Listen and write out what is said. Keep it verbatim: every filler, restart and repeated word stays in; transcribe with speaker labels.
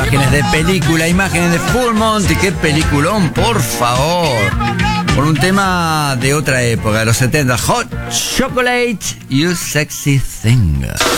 Speaker 1: Imágenes de película, imágenes de Full Monty. ¡Qué peliculón, por favor! Por un tema de otra época, de los setenta. Hot Chocolate, You Sexy Thing.